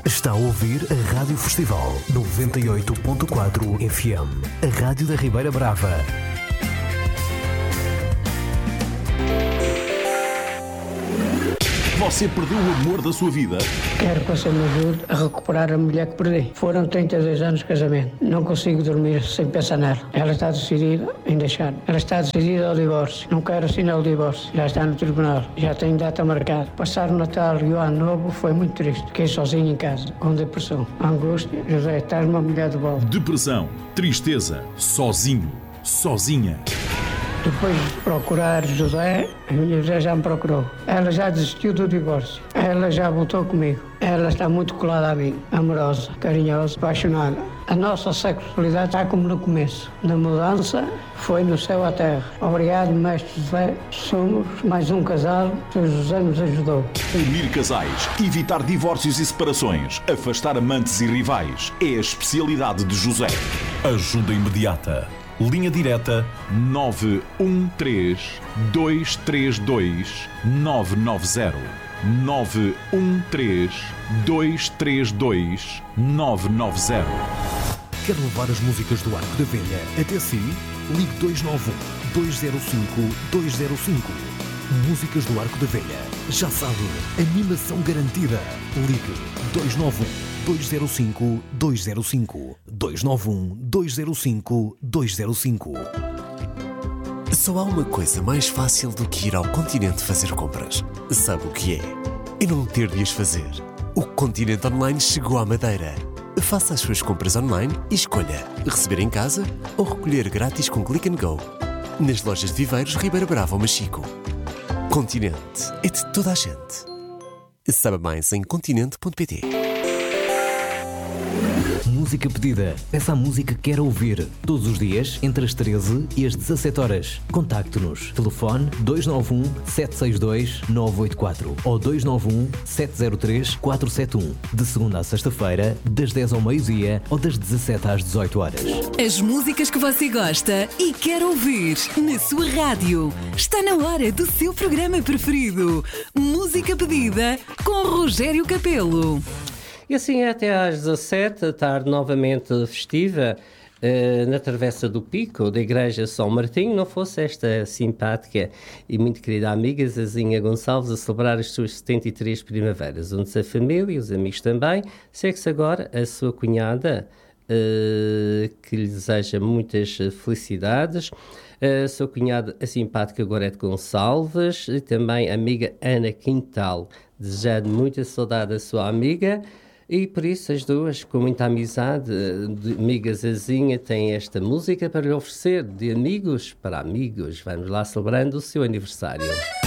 Está a ouvir a Rádio Festival 98.4 FM, a Rádio da Ribeira Brava. Você perdeu o amor da sua vida? Quero que você me ajude a recuperar a mulher que perdi. Foram 32 anos de casamento. Não consigo dormir sem pensar nela. Ela está decidida em deixar. Ela está decidida ao divórcio. Não quero assinar o divórcio. Já está no tribunal. Já tenho data marcada. Passar o Natal e o Ano Novo foi muito triste. Fiquei sozinho em casa, com depressão, angústia. José, estás uma mulher de volta. Depressão, tristeza, sozinho, sozinha. Depois de procurar José, a minha José já me procurou. Ela já desistiu do divórcio. Ela já voltou comigo. Ela está muito colada a mim, amorosa, carinhosa, apaixonada. A nossa sexualidade está como no começo. Na mudança, foi no céu à terra. Obrigado, mestre José. Somos mais um casal que o José nos ajudou. Unir casais, evitar divórcios e separações, afastar amantes e rivais. É a especialidade de José. Ajuda imediata. Linha direta 913-232-990. 913-232-990. Quer levar as músicas do Arco da Velha até si? Ligue 291-205-205. Músicas do Arco da Velha. Já sabe, animação garantida. Ligue 291-205-205. 291-205-205. Só há uma coisa mais fácil do que ir ao Continente fazer compras. Sabe o que é? E não ter de as fazer. O Continente Online chegou à Madeira. Faça as suas compras online e escolha receber em casa ou recolher grátis com Click and Go. Nas lojas de Viveiros, Ribeira Brava ou Machico. Continente é de toda a gente. Saiba mais em continente.pt. Música pedida. Peça a música que quer ouvir. Todos os dias, entre as 13 e as 17 horas. Contacte-nos. Telefone 291-762-984 ou 291-703-471. De segunda a sexta-feira, das 10 ao meio-dia ou das 17 às 18 horas. As músicas que você gosta e quer ouvir na sua rádio. Está na hora do seu programa preferido. Música pedida com Rogério Capelo. E assim até às 17, a tarde novamente festiva, na Travessa do Pico, da Igreja São Martinho, não fosse esta simpática e muito querida amiga Zazinha Gonçalves a celebrar as suas 73 primaveras, onde a família e os amigos também. Segue-se agora a sua cunhada, que lhe deseja muitas felicidades. A sua cunhada, a simpática Gorete Gonçalves, e também a amiga Ana Quintal, desejando muita saudade à sua amiga. E por isso as duas, com muita amizade, de amiga Zazinha, têm esta música para lhe oferecer, de amigos para amigos. Vamos lá celebrando o seu aniversário.